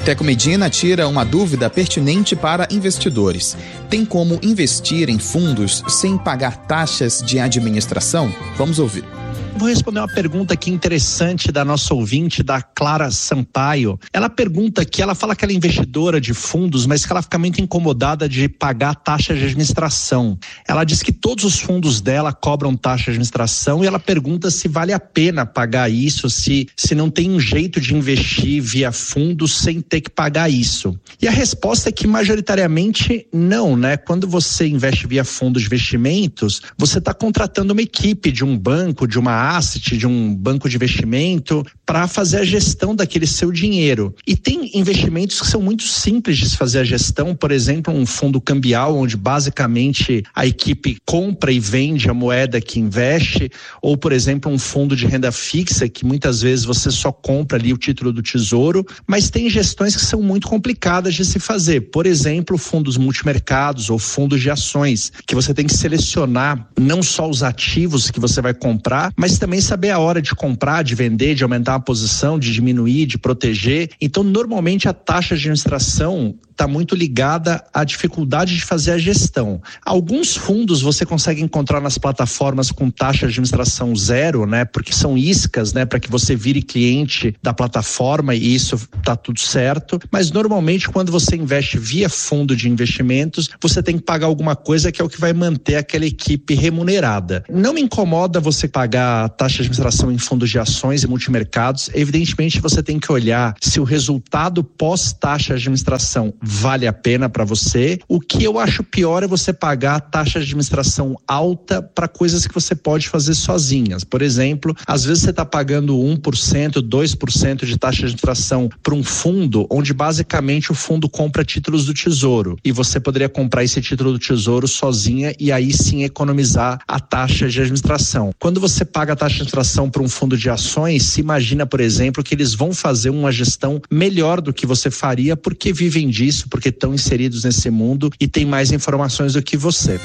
Teco Medina tira uma dúvida pertinente para investidores. Tem como investir em fundos sem pagar taxas de administração? Vamos ouvir. Vou responder uma pergunta aqui interessante da nossa ouvinte, da Clara Sampaio. Ela pergunta que ela fala que ela é investidora de fundos, mas que ela fica muito incomodada de pagar taxa de administração. Ela diz que todos os fundos dela cobram taxa de administração e ela pergunta se vale a pena pagar isso, se não tem um jeito de investir via fundos sem ter que pagar isso. E a resposta é que majoritariamente não, né? Quando você investe via fundos de investimentos, você está contratando uma equipe de um banco, de uma asset, de um banco de investimento para fazer a gestão daquele seu dinheiro. E tem investimentos que são muito simples de se fazer a gestão, por exemplo, um fundo cambial, onde basicamente a equipe compra e vende a moeda que investe, ou por exemplo um fundo de renda fixa, que muitas vezes você só compra ali o título do tesouro, mas tem gestões que são muito complicadas de se fazer, por exemplo, fundos multimercados ou fundos de ações, que você tem que selecionar não só os ativos que você vai comprar, mas também saber a hora de comprar, de vender, de aumentar a posição, de diminuir, de proteger. Então, normalmente a taxa de administração está muito ligada à dificuldade de fazer a gestão. Alguns fundos você consegue encontrar nas plataformas com taxa de administração zero, né? Porque são iscas, né? Para que você vire cliente da plataforma e isso tá tudo certo. Mas normalmente quando você investe via fundo de investimentos, você tem que pagar alguma coisa que é o que vai manter aquela equipe remunerada. Não me incomoda você pagar taxa de administração em fundos de ações e multimercados. Evidentemente você tem que olhar se o resultado pós-taxa de administração vale a pena para você. O que eu acho pior é você pagar taxa de administração alta para coisas que você pode fazer sozinhas. Por exemplo, às vezes você está pagando 1%, 2% de taxa de administração para um fundo, onde basicamente o fundo compra títulos do Tesouro e você poderia comprar esse título do Tesouro sozinha e aí sim economizar a taxa de administração. Quando você paga a taxa de administração para um fundo de ações, se imagina, por exemplo, que eles vão fazer uma gestão melhor do que você faria porque vivem disso, porque estão inseridos nesse mundo e têm mais informações do que você.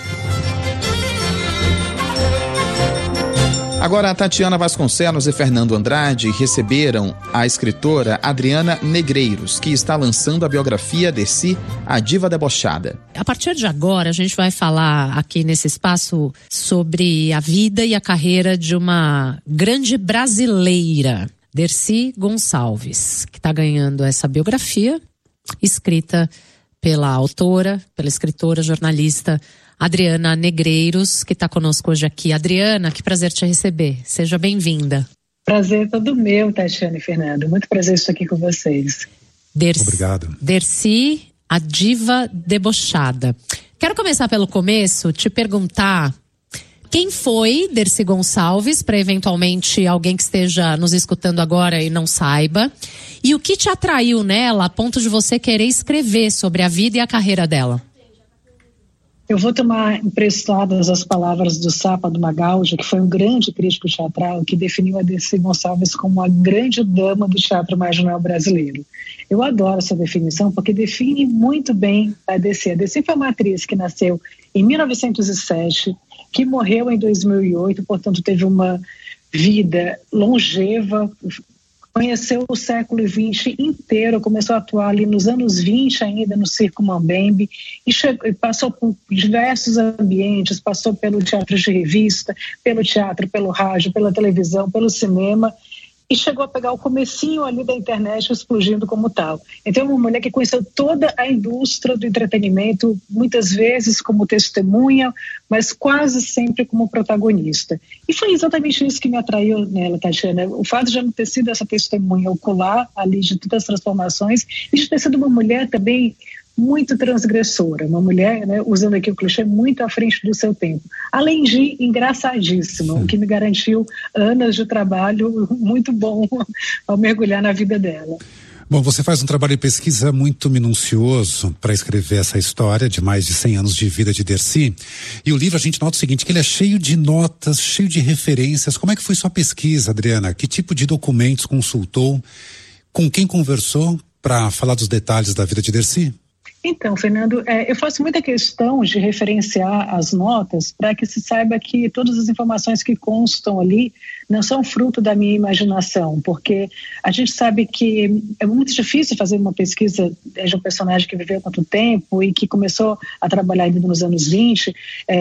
Agora, a Tatiana Vasconcelos e Fernando Andrade receberam a escritora Adriana Negreiros, que está lançando a biografia Dercy, a Diva Debochada. A partir de agora, a gente vai falar aqui nesse espaço sobre a vida e a carreira de uma grande brasileira, Dercy Gonçalves, que está ganhando essa biografia, escrita pela autora, pela escritora, jornalista Adriana Negreiros, que está conosco hoje aqui. Adriana, que prazer te receber. Seja bem-vinda. Prazer todo meu, Tatiana e Fernando. Muito prazer estar aqui com vocês. Obrigado. Dercy, a Diva Debochada. Quero começar pelo começo, te perguntar quem foi Dercy Gonçalves, para eventualmente alguém que esteja nos escutando agora e não saiba. E o que te atraiu nela a ponto de você querer escrever sobre a vida e a carreira dela? Eu vou tomar emprestadas as palavras do Sapa do Magaldi, que foi um grande crítico teatral, que definiu a Dercy Gonçalves como a grande dama do teatro marginal brasileiro. Eu adoro essa definição, porque define muito bem a Dercy. A Dercy foi uma atriz que nasceu em 1907, que morreu em 2008, portanto teve uma vida longeva, conheceu o século XX inteiro, começou a atuar ali nos anos 20 ainda no Circo Mambembe e passou por diversos ambientes, passou pelo teatro de revista, pelo teatro, pelo rádio, pela televisão, pelo cinema e chegou a pegar o comecinho ali da internet explodindo como tal. Então é uma mulher que conheceu toda a indústria do entretenimento, muitas vezes como testemunha, mas quase sempre como protagonista. E foi exatamente isso que me atraiu nela, Tatiana. O fato de ela ter sido essa testemunha ocular ali de todas as transformações e de ter sido uma mulher também muito transgressora, uma mulher, né, usando aqui o clichê, muito à frente do seu tempo. Além de engraçadíssima, o que me garantiu anos de trabalho muito bom ao mergulhar na vida dela. Bom, você faz um trabalho de pesquisa muito minucioso para escrever essa história de mais de 100 anos de vida de Dercy. E o livro a gente nota o seguinte, que ele é cheio de notas, cheio de referências. Como é que foi sua pesquisa, Adriana? Que tipo de documentos consultou? Com quem conversou para falar dos detalhes da vida de Dercy? Então, Fernando, eu faço muita questão de referenciar as notas para que se saiba que todas as informações que constam ali não são fruto da minha imaginação, porque a gente sabe que é muito difícil fazer uma pesquisa de um personagem que viveu tanto tempo e que começou a trabalhar ainda nos anos 20,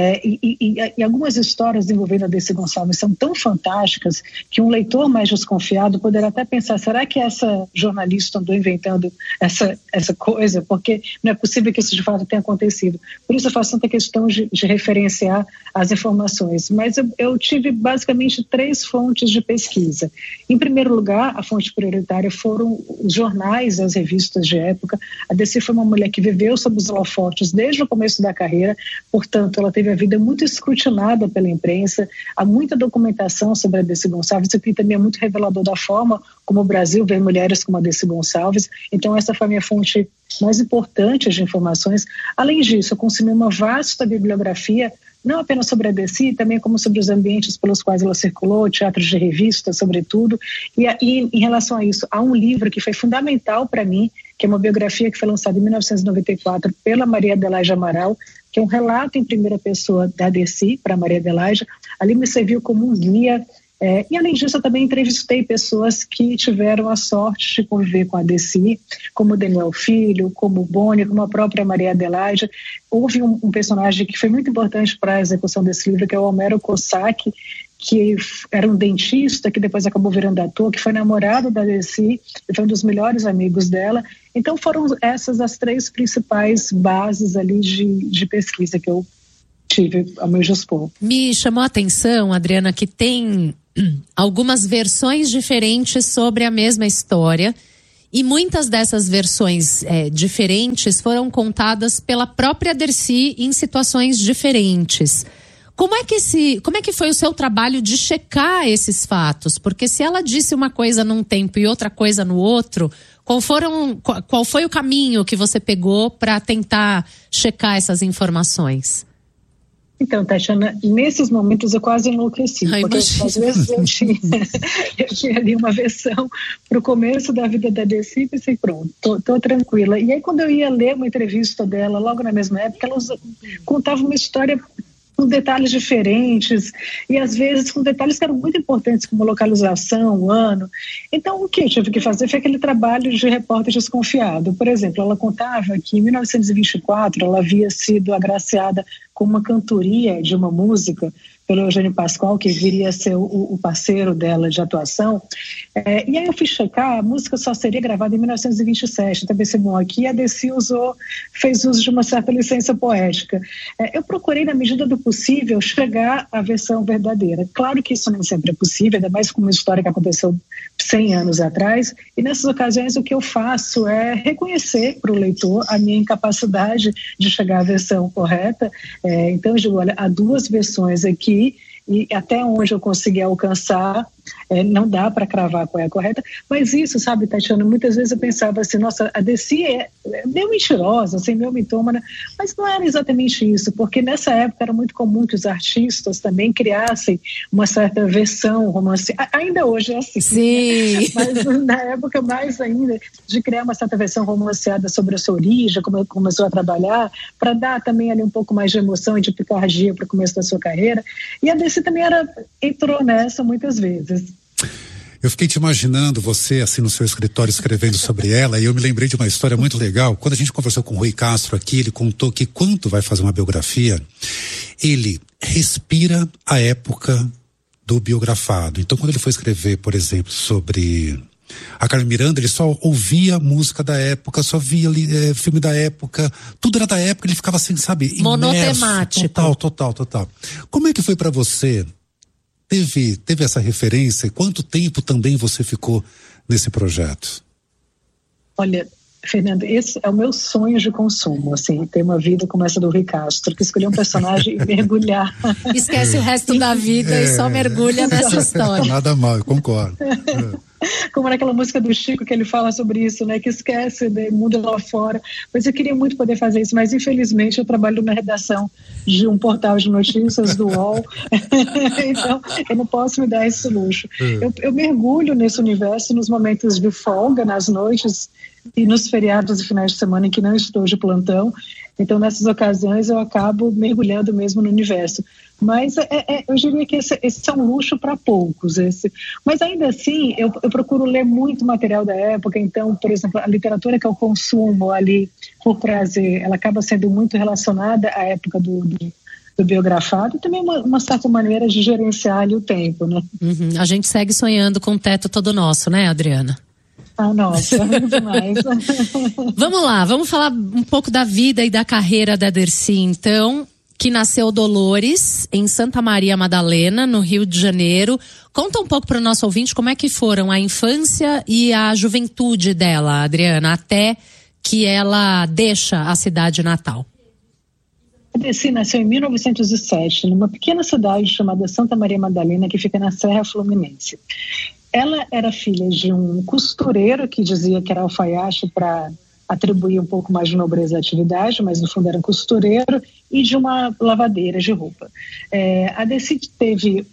e algumas histórias envolvendo a Dercy Gonçalves são tão fantásticas que um leitor mais desconfiado poderá até pensar, será que essa jornalista andou inventando essa coisa? Porque não é possível que isso de fato tenha acontecido. Por isso eu faço tanta questão de referenciar as informações, mas eu tive basicamente 3 fontes de pesquisa. Em primeiro lugar, a fonte prioritária foram os jornais, as revistas de época. A Dercy foi uma mulher que viveu sob os holofotes desde o começo da carreira, portanto, ela teve a vida muito escrutinada pela imprensa, há muita documentação sobre a Dercy Gonçalves, o que também é muito revelador da forma como o Brasil vê mulheres como a Dercy Gonçalves. Então, essa foi a minha fonte mais importante de informações. Além disso, eu consumi uma vasta bibliografia, não apenas sobre a Dercy, também como sobre os ambientes pelos quais ela circulou, teatros de revista, sobretudo. E em relação a isso, há um livro que foi fundamental para mim, que é uma biografia que foi lançada em 1994 pela Maria Adelaide Amaral, que é um relato em primeira pessoa da Dercy para Maria Adelaide. Ali me serviu como um guia. E além disso, eu também entrevistei pessoas que tiveram a sorte de conviver com a Dercy, como Daniel Filho, como Boni, como a própria Maria Adelaide. Houve um personagem que foi muito importante para a execução desse livro, que é o Homero Cossack, que era um dentista, que depois acabou virando ator, que foi namorado da Dercy, e foi um dos melhores amigos dela. Então foram essas as 3 principais bases ali de pesquisa que eu tive ao meu dispor. Me chamou a atenção, Adriana, que tem algumas versões diferentes sobre a mesma história, e muitas dessas versões diferentes foram contadas pela própria Dercy em situações diferentes. Como é que foi o seu trabalho de checar esses fatos? Porque se ela disse uma coisa num tempo e outra coisa no outro, qual foi o caminho que você pegou para tentar checar essas informações? Então, Tatiana, nesses momentos eu quase enlouqueci, porque às vezes eu tinha ali uma versão para o começo da vida da Dercy e pensei, pronto, tô tranquila. E aí quando eu ia ler uma entrevista dela, logo na mesma época, ela contava uma história com detalhes diferentes e às vezes com detalhes que eram muito importantes, como localização, ano. Então o que eu tive que fazer foi aquele trabalho de repórter desconfiado. Por exemplo, ela contava que em 1924 ela havia sido agraciada com uma cantoria de uma música pelo Eugênio Pascoal, que viria a ser o parceiro dela de atuação. E aí eu fui checar, a música só seria gravada em 1927, então pensei, bom, aqui a Dercy fez uso de uma certa licença poética. Eu procurei, na medida do possível, chegar à versão verdadeira. Claro que isso nem sempre é possível, ainda mais com uma história que aconteceu 100 anos atrás, e nessas ocasiões o que eu faço é reconhecer para o leitor a minha incapacidade de chegar à versão correta. Então eu digo, olha, há 2 versões aqui, e até onde eu consegui alcançar, não dá para cravar qual é a correta, mas isso, sabe, Tatiana, muitas vezes eu pensava assim, nossa, a Dercy é meio mentirosa, assim, meio mitômana, mas não era exatamente isso, porque nessa época era muito comum que os artistas também criassem uma certa versão romanceada, ainda hoje é assim, sim. Mas na época mais ainda, de criar uma certa versão romanceada sobre a sua origem, como ela começou a trabalhar, para dar também ali um pouco mais de emoção e de picardia para o começo da sua carreira, e a Dercy também entrou nessa muitas vezes. Eu fiquei te imaginando você assim no seu escritório escrevendo sobre ela, e eu me lembrei de uma história muito legal. Quando a gente conversou com o Rui Castro aqui, ele contou que quando vai fazer uma biografia, ele respira a época do biografado. Então quando ele foi escrever, por exemplo, sobre a Carmen Miranda, ele só ouvia música da época, só via filme da época, tudo era da época, ele ficava assim, sabe, imerso, monotemático. Total. Como é que foi para você? Teve essa referência? Quanto tempo também você ficou nesse projeto? Olha, Fernando, esse é o meu sonho de consumo, assim, ter uma vida como essa do Rui Castro, que escolher um personagem e mergulhar. Esquece o resto da vida e só mergulha nessa história. Nada mal, eu concordo. Como naquela música do Chico que ele fala sobre isso, né? Que esquece do mundo lá fora. Pois eu queria muito poder fazer isso, mas infelizmente eu trabalho na redação de um portal de notícias do UOL, então eu não posso me dar esse luxo. Eu mergulho nesse universo nos momentos de folga, nas noites e nos feriados e finais de semana em que não estou de plantão. Então nessas ocasiões eu acabo mergulhando mesmo no universo. Mas eu diria que esse é um luxo para poucos. Mas ainda assim, eu procuro ler muito material da época. Então, por exemplo, a literatura que eu consumo ali por prazer, ela acaba sendo muito relacionada à época do biografado, e também uma certa maneira de gerenciar ali o tempo, né? Uhum. A gente segue sonhando com o teto todo nosso, né, Adriana? Ah, nossa, demais. Vamos lá, vamos falar um pouco da vida e da carreira da Dercy, então, que nasceu Dolores, em Santa Maria Madalena, no Rio de Janeiro. Conta um pouco para o nosso ouvinte como é que foram a infância e a juventude dela, Adriana, até que ela deixa a cidade natal. A Dercy nasceu em 1907, numa pequena cidade chamada Santa Maria Madalena, que fica na Serra Fluminense. Ela era filha de um costureiro que dizia que era alfaiate para atribuir um pouco mais de nobreza à atividade, mas no fundo era um costureiro, e de uma lavadeira de roupa. A Dercy teve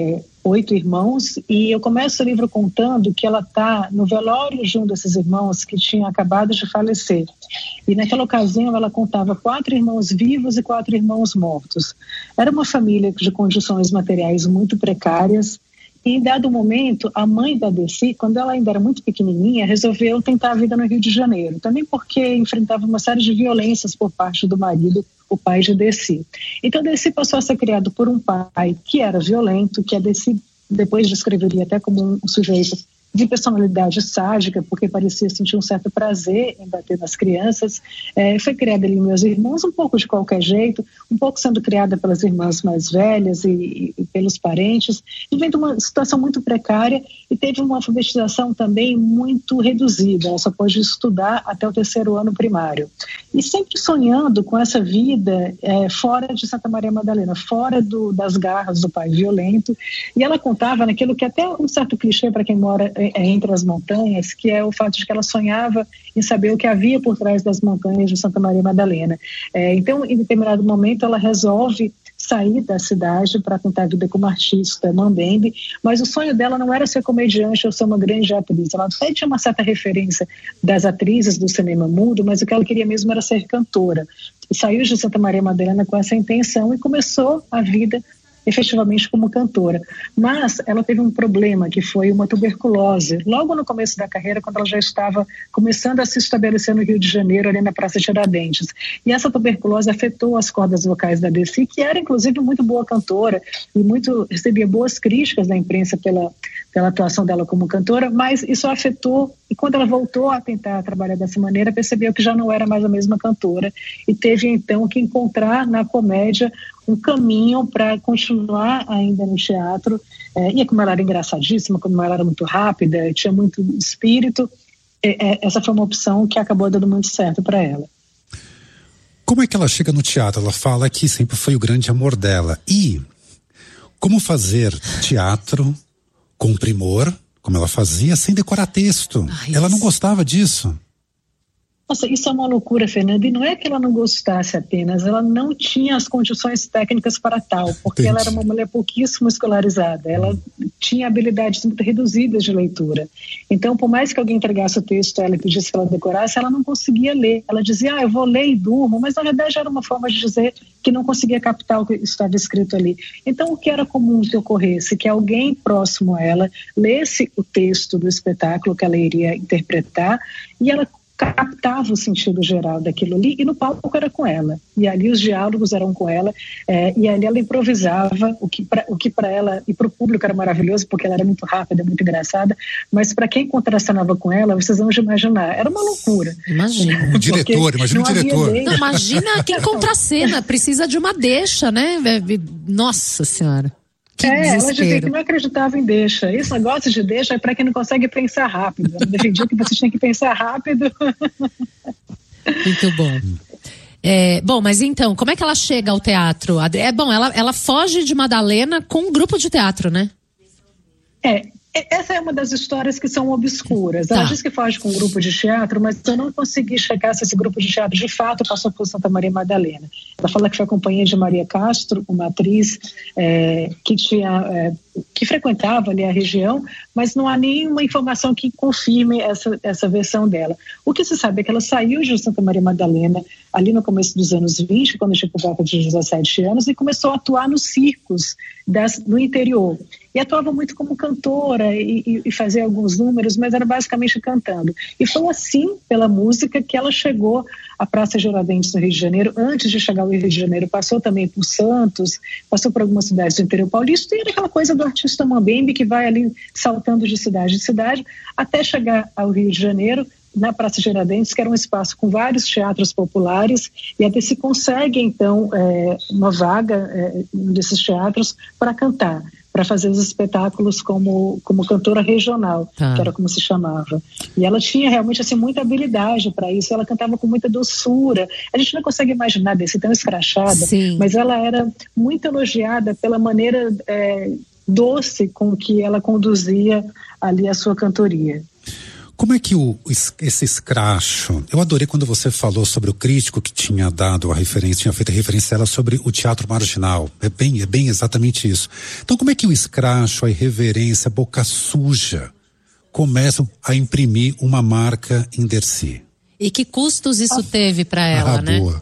8 irmãos, e eu começo o livro contando que ela está no velório de um desses irmãos que tinha acabado de falecer. E naquela ocasião ela contava 4 irmãos vivos e 4 irmãos mortos. Era uma família de condições materiais muito precárias. E em dado momento, a mãe da Dercy, quando ela ainda era muito pequenininha, resolveu tentar a vida no Rio de Janeiro. Também porque enfrentava uma série de violências por parte do marido, o pai de Dercy. Então, Dercy passou a ser criado por um pai que era violento, que a Dercy depois descreveria até como um sujeito de personalidade sádica, porque parecia sentir um certo prazer em bater nas crianças. Foi criada ali meus irmãos, um pouco de qualquer jeito, um pouco sendo criada pelas irmãs mais velhas e pelos parentes, vivendo uma situação muito precária, e teve uma alfabetização também muito reduzida. Ela só pôde estudar até o 3º ano primário. E sempre sonhando com essa vida fora de Santa Maria Madalena, fora das garras do pai violento. E ela contava naquilo que até um certo clichê para quem mora entre as montanhas, que é o fato de que ela sonhava em saber o que havia por trás das montanhas de Santa Maria Madalena. Então, em determinado momento, ela resolve sair da cidade para tentar a vida como artista, mambembe, mas o sonho dela não era ser comediante ou ser uma grande atriz. Ela até tinha uma certa referência das atrizes do cinema mudo, mas o que ela queria mesmo era ser cantora. E saiu de Santa Maria Madalena com essa intenção e começou a vida efetivamente como cantora. Mas ela teve um problema, que foi uma tuberculose, logo no começo da carreira, quando ela já estava começando a se estabelecer no Rio de Janeiro, ali na Praça Tiradentes. E essa tuberculose afetou as cordas vocais da Dercy, que era inclusive muito boa cantora e recebia boas críticas da imprensa pela atuação dela como cantora, mas isso a afetou, e quando ela voltou a tentar trabalhar dessa maneira, percebeu que já não era mais a mesma cantora, e teve então que encontrar na comédia um caminho para continuar ainda no teatro. E como ela era engraçadíssima, como ela era muito rápida, tinha muito espírito, essa foi uma opção que acabou dando muito certo para ela. Como é que ela chega no teatro? Ela fala que sempre foi o grande amor dela. E como fazer teatro com primor, como ela fazia, sem decorar texto? Ela não gostava disso. Nossa, isso é uma loucura, Fernanda, e não é que ela não gostasse apenas, ela não tinha as condições técnicas para tal, porque ela era uma mulher pouquíssimo escolarizada, ela tinha habilidades muito reduzidas de leitura. Então, por mais que alguém entregasse o texto a ela e pedisse que ela decorasse, ela não conseguia ler. Ela dizia, eu vou ler e durmo, mas na verdade era uma forma de dizer que não conseguia captar o que estava escrito ali. Então, o que era comum que ocorresse? Que alguém próximo a ela lesse o texto do espetáculo que ela iria interpretar, e ela captava o sentido geral daquilo ali, e no palco era com ela, e ali os diálogos eram com ela, e ali ela improvisava, o que para ela e para o público era maravilhoso, porque ela era muito rápida, muito engraçada, mas para quem contracenava com ela, vocês vão imaginar, era uma loucura. Imagina. O diretor, imagina o diretor. Não, imagina quem contracena, precisa de uma deixa, né? Nossa Senhora. Ela dizia que não acreditava em deixa. Esse negócio de deixa é para quem não consegue pensar rápido. Ela defendia que você tinha que pensar rápido. Muito bom. Bom, mas então, como é que ela chega ao teatro? Ela foge de Madalena com um grupo de teatro, né? Essa é uma das histórias que são obscuras. Ela diz que foge com um grupo de teatro, mas eu não consegui checar se esse grupo de teatro de fato passou por Santa Maria Madalena. Ela fala que foi a companhia de Maria Castro, uma atriz que frequentava ali a região, mas não há nenhuma informação que confirme essa versão dela. O que se sabe é que ela saiu de Santa Maria Madalena ali no começo dos anos 20, quando tinha por volta de 17 anos, e começou a atuar nos circos no interior. E atuava muito como cantora e fazia alguns números, mas era basicamente cantando. E foi assim, pela música, que ela chegou à Praça Tiradentes, no Rio de Janeiro. Antes de chegar ao Rio de Janeiro, passou também por Santos, passou por algumas cidades do interior paulista, e era aquela coisa do artista mambembe que vai ali saltando de cidade em cidade, até chegar ao Rio de Janeiro, na Praça Tiradentes, que era um espaço com vários teatros populares, e até se consegue, então, uma vaga desses teatros para cantar, para fazer os espetáculos como cantora regional, que era como se chamava. E ela tinha realmente assim, muita habilidade para isso, ela cantava com muita doçura. A gente não consegue imaginar desse tão escrachada, mas ela era muito elogiada pela maneira doce com que ela conduzia ali a sua cantoria. Como é que esse escracho, eu adorei quando você falou sobre o crítico que tinha dado a referência, tinha feito a referência a ela sobre o teatro marginal, é bem exatamente isso. Então como é que o escracho, a irreverência, a boca suja começam a imprimir uma marca em Dercy? E que custos isso teve para ela, né? Boa.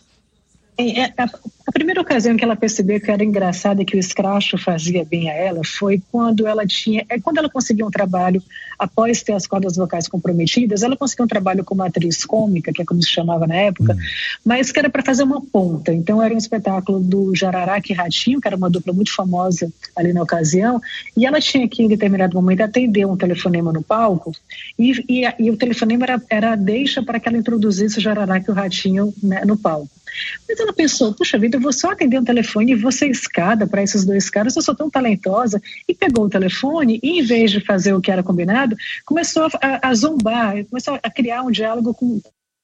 A primeira ocasião que ela percebeu que era engraçado e que o escracho fazia bem a ela foi quando ela conseguiu um trabalho, após ter as cordas vocais comprometidas, ela conseguiu um trabalho como atriz cômica, que é como se chamava na época, mas que era para fazer uma ponta. Então era um espetáculo do Jararaca e Ratinho, que era uma dupla muito famosa ali na ocasião, e ela tinha que em determinado momento atender um telefonema no palco, e o telefonema era a deixa para que ela introduzisse o Jararaca e o Ratinho, né, no palco. Mas ela pensou, puxa vida, eu vou só atender um telefone e vou ser escada para esses dois caras, eu sou tão talentosa, e pegou o telefone e, em vez de fazer o que era combinado, começou a zombar, começou a criar um diálogo com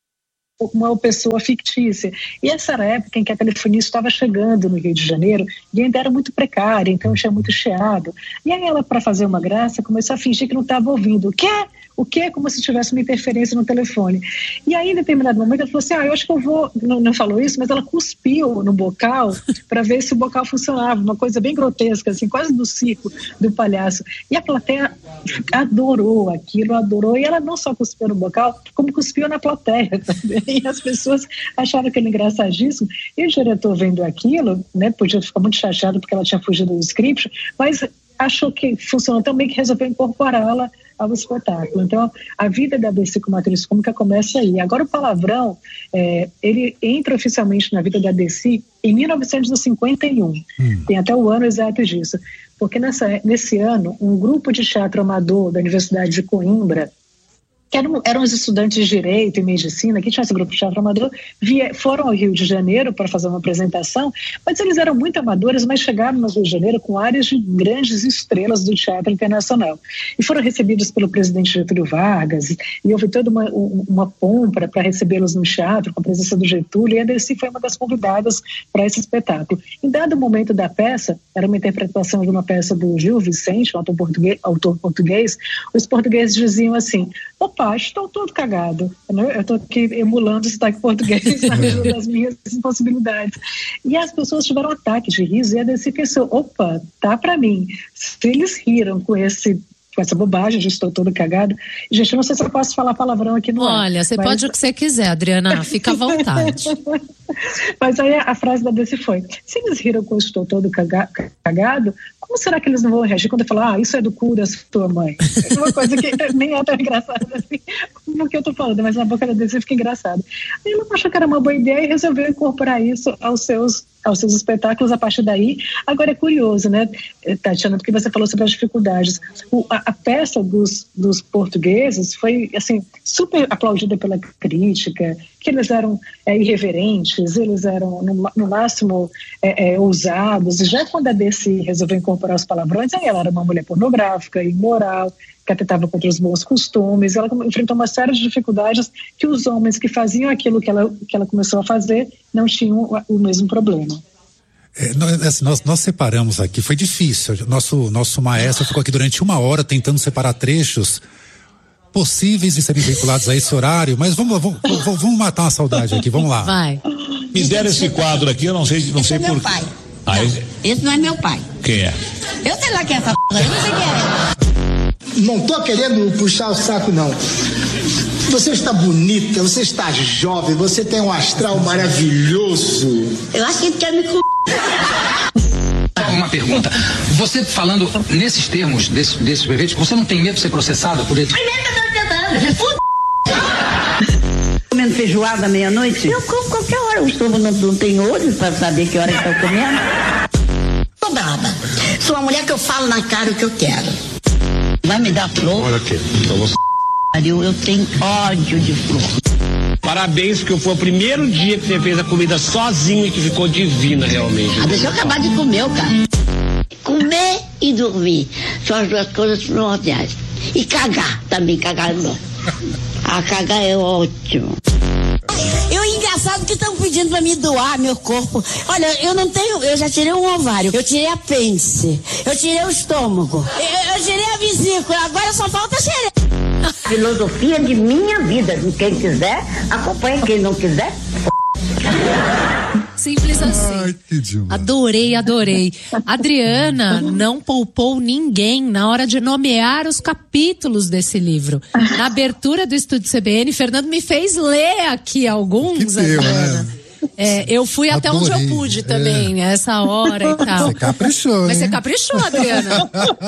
uma pessoa fictícia. E essa era a época em que a telefonia estava chegando no Rio de Janeiro e ainda era muito precária, então tinha muito chiado. E aí ela, para fazer uma graça, começou a fingir que não estava ouvindo. O quê? Como se tivesse uma interferência no telefone. E aí, em determinado momento, ela falou assim, eu acho que eu vou... Não falou isso, mas ela cuspiu no bocal para ver se o bocal funcionava. Uma coisa bem grotesca, assim, quase do circo do palhaço. E a plateia adorou aquilo, adorou. E ela não só cuspiu no bocal, como cuspiu na plateia também. E as pessoas acharam aquilo engraçadíssimo. E o diretor, vendo aquilo, né, podia ficar muito chateado porque ela tinha fugido do script, mas achou que funcionou tão bem que resolveu incorporá-la ao espetáculo. Então, a vida da Dercy como atriz cômica começa aí. Agora, o palavrão, ele entra oficialmente na vida da Dercy em 1951. Tem até o ano exato disso. Porque nesse ano, um grupo de teatro amador da Universidade de Coimbra, que eram os estudantes de Direito e Medicina, que tinha esse grupo de teatro amador, foram ao Rio de Janeiro para fazer uma apresentação, mas eles eram muito amadores, mas chegaram no Rio de Janeiro com áreas de grandes estrelas do teatro internacional. E foram recebidos pelo presidente Getúlio Vargas, e houve toda uma pompa para recebê-los no teatro, com a presença do Getúlio, e a Dercy foi uma das convidadas para esse espetáculo. Em dado momento da peça, era uma interpretação de uma peça do Gil Vicente, um autor português, os portugueses diziam assim, opa, estou todo cagado, né? Eu estou aqui emulando o sotaque português na medida das minhas possibilidades. E as pessoas tiveram um ataque de riso e a Dercy pensou, opa, tá para mim. Se eles riram com essa bobagem de estou todo cagado, gente, eu não sei se eu posso falar palavrão aqui no ar. Olha, você pode o que você quiser, Adriana, fica à vontade. Mas aí a frase da Dercy foi, se eles riram com estou todo cagado, como será que eles não vão reagir quando eu falar, isso é do cu da sua mãe? É uma coisa que nem é tão engraçada assim, como que eu tô falando, mas na boca da Dercy fica engraçado. Aí ela achou que era uma boa ideia e resolveu incorporar isso aos seus espetáculos a partir daí. Agora é curioso, né, Tatiana, porque você falou sobre as dificuldades. A peça dos portugueses foi, assim, super aplaudida pela crítica, que eles eram irreverentes, eles eram no máximo ousados, e já quando a Dercy resolveu incorporar os palavrões, aí ela era uma mulher pornográfica, imoral, que atentava contra os bons costumes, ela enfrentou uma série de dificuldades que os homens que faziam aquilo que ela começou a fazer não tinham o mesmo problema. Nós separamos aqui, foi difícil, nosso maestro ficou aqui durante 1 hora tentando separar trechos possíveis de serem vinculados a esse horário, mas vamos matar uma saudade aqui, vamos lá. Vai. Me deram esse quadro aqui, eu não sei esse é meu pai. Esse não é meu pai. Quem é? Eu sei lá quem é essa p***, eu não sei quem é. Não tô querendo puxar o saco, não. Você está bonita, você está jovem, você tem um astral maravilhoso. Eu acho que ele quer me Uma pergunta. Você falando nesses termos, desses brevetes, você não tem medo de ser processado por ele? Comendo feijoada à meia-noite? Eu como qualquer hora. O estômago não tem olho para saber que hora que estão comendo. Tô brava. Sou uma mulher que eu falo na cara o que eu quero. Vai me dar flor? Olha aqui, então você... Eu tenho ódio de flor. Parabéns, porque foi o primeiro dia que você fez a comida sozinha que ficou divina, realmente. Deixa eu acabar de comer, cara. Comer e dormir são as duas coisas primordiais. E cagar também, cagar não. Cagar é ótimo. Engraçado que estão pedindo pra me doar meu corpo. Olha, eu já tirei um ovário, eu tirei apêndice, eu tirei o estômago, eu tirei a vesícula, agora só falta xereca. Filosofia de minha vida. Quem quiser, acompanha. Quem não quiser, Simples assim. Ai, que demais. Adorei. Adriana não poupou ninguém na hora de nomear os capítulos desse livro. Na abertura do Estúdio CBN, Fernando me fez ler aqui alguns, Adriana. Eu fui até onde eu pude também, nessa hora e tal. Você caprichou, Mas hein? você caprichou, Adriana.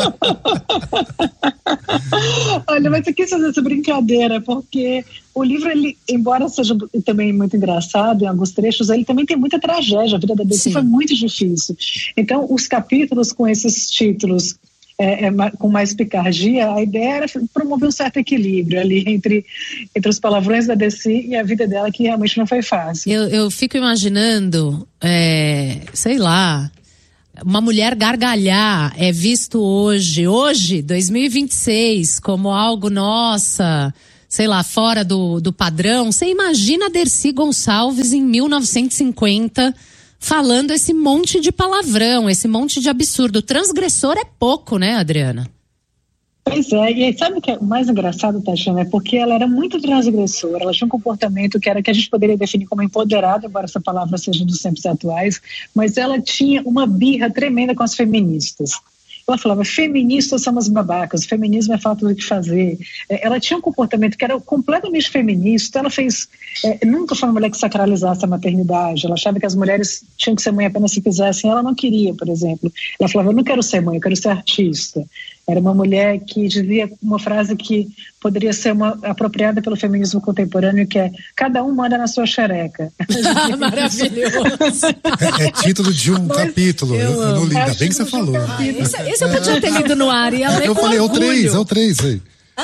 Olha, mas eu quis fazer essa brincadeira, porque o livro, ele, embora seja também muito engraçado em alguns trechos, ele também tem muita tragédia. A vida da DC foi muito difícil. Então, os capítulos com esses títulos com mais picardia, a ideia era promover um certo equilíbrio ali entre os palavrões da DC e a vida dela, que realmente não foi fácil. Eu fico imaginando, sei lá, uma mulher gargalhar é visto hoje, 2026, como algo, nossa, sei lá, fora do padrão. Você imagina a Dercy Gonçalves em 1950 falando esse monte de palavrão, esse monte de absurdo. Transgressor é pouco, né, Adriana? Pois é, e aí, sabe o que é o mais engraçado, Tatiana? É porque ela era muito transgressora, ela tinha um comportamento que a gente poderia definir como empoderado, embora essa palavra seja dos tempos atuais, mas ela tinha uma birra tremenda com as feministas. Ela falava, feministas são umas babacas, o feminismo é falta do que fazer. Ela tinha um comportamento que era completamente feminista, ela nunca foi uma mulher que sacralizasse a maternidade, ela achava que as mulheres tinham que ser mãe apenas se quisessem, ela não queria, por exemplo. Ela falava, eu não quero ser mãe, eu quero ser artista. Era uma mulher que dizia uma frase que poderia ser apropriada pelo feminismo contemporâneo, que é, cada um manda na sua xereca. Maravilhoso. É título de um capítulo. Eu não li, ainda bem que você falou. Esse eu podia ter lido no ar. Eu falei, é o 3 aí.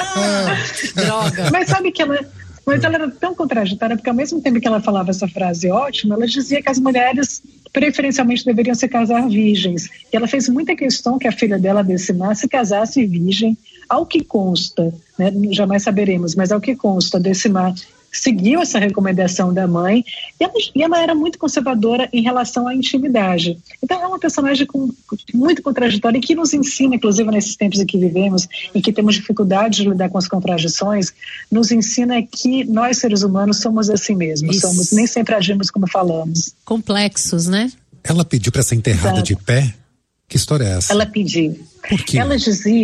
Droga. Mas sabe que ela era tão contraditória, porque ao mesmo tempo que ela falava essa frase ótima, ela dizia que as mulheres preferencialmente deveriam se casar virgens. E ela fez muita questão que a filha dela, Decimar, se casasse virgem, ao que consta, né? Jamais saberemos, mas ao que consta, Decimar seguiu essa recomendação da mãe e ela era muito conservadora em relação à intimidade. Então é uma personagem muito contraditória e que nos ensina, inclusive nesses tempos em que vivemos, em que temos dificuldade de lidar com as contradições, nos ensina que nós seres humanos somos assim mesmo, nem sempre agimos como falamos. Complexos, né? Ela pediu para ser enterrada de pé? Que história é essa? Ela pediu. Por quê? Ela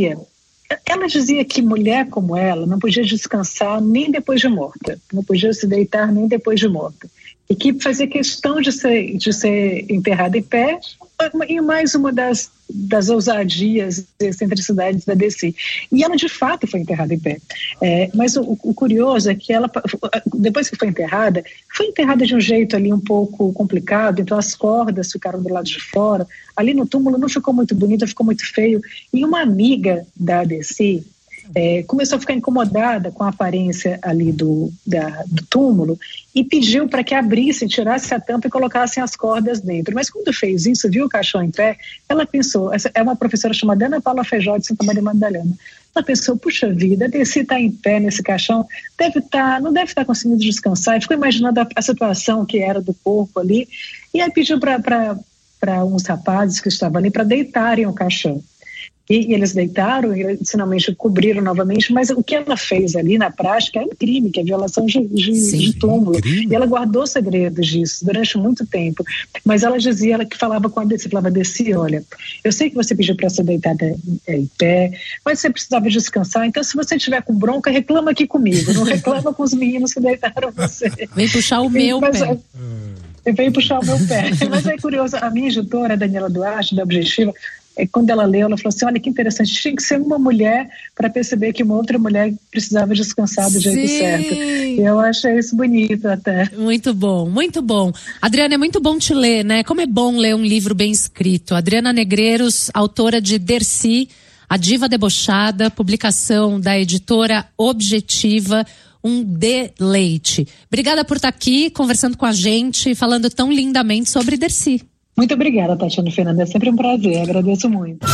dizia que mulher como ela não podia descansar nem depois de morta, não podia se deitar nem depois de morta, e que fazia questão de ser enterrada em pé, e mais uma das ousadias e excentricidades da DC. E ela de fato foi enterrada em pé. Mas o curioso é que ela, depois que foi enterrada de um jeito ali um pouco complicado, então as cordas ficaram do lado de fora, ali no túmulo não ficou muito bonito, ficou muito feio, e uma amiga da DC começou a ficar incomodada com a aparência ali do túmulo e pediu para que abrissem, tirasse a tampa e colocassem as cordas dentro. Mas quando fez isso, viu o caixão em pé, ela pensou, essa é uma professora chamada Ana Paula Feijó de Santa Maria Madalena, ela pensou, puxa vida, a DC está em pé nesse caixão, não deve estar conseguindo descansar, e ficou imaginando a situação que era do corpo ali, e aí pediu para uns rapazes que estavam ali para deitarem o caixão. E eles deitaram e finalmente cobriram novamente, mas o que ela fez ali na prática é um crime, que é violação de túmulo. E ela guardou segredos disso durante muito tempo. Mas ela dizia, ela que falava com a Dercy, falava: Dercy, olha, eu sei que você pediu para ser deitada em pé, mas você precisava descansar, então se você estiver com bronca, reclama aqui comigo, não reclama com os meninos que deitaram você. Vem puxar o meu pé. Vem puxar o meu pé. Mas é curioso, a minha editora, a Daniela Duarte, da Objetiva, quando ela leu, ela falou assim: olha que interessante, tinha que ser uma mulher para perceber que uma outra mulher precisava descansar do jeito certo. E eu achei isso bonito até. Muito bom, muito bom. Adriana, é muito bom te ler, né? Como é bom ler um livro bem escrito. Adriana Negreiros, autora de Dercy, A Diva Debochada, publicação da editora Objetiva, um deleite. Obrigada por estar aqui conversando com a gente, falando tão lindamente sobre Dercy. Muito obrigada, Tatiana e Fernanda. É sempre um prazer. Agradeço muito.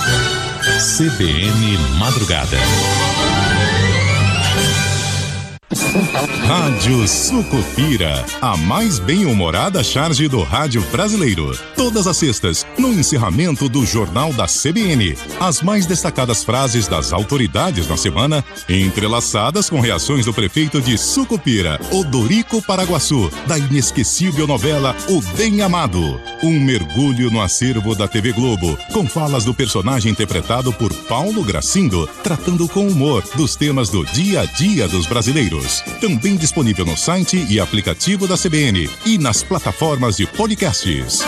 CBN Madrugada. Rádio Sucupira, a mais bem-humorada charge do rádio brasileiro. Todas as sextas, no encerramento do Jornal da CBN. As mais destacadas frases das autoridades na semana, entrelaçadas com reações do prefeito de Sucupira, Odorico Paraguaçu, da inesquecível novela O Bem Amado. Um mergulho no acervo da TV Globo, com falas do personagem interpretado por Paulo Gracindo, tratando com humor dos temas do dia a dia dos brasileiros. Também disponível no site e aplicativo da CBN e nas plataformas de podcasts.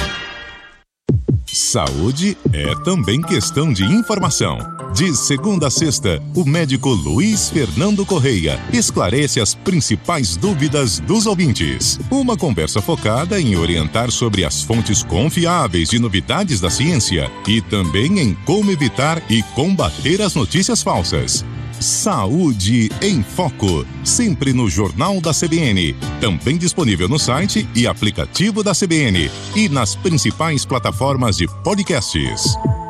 Saúde é também questão de informação. De segunda a sexta, o médico Luiz Fernando Correia esclarece as principais dúvidas dos ouvintes. Uma conversa focada em orientar sobre as fontes confiáveis de novidades da ciência e também em como evitar e combater as notícias falsas. Saúde em Foco, sempre no Jornal da CBN, também disponível no site e aplicativo da CBN e nas principais plataformas de podcasts.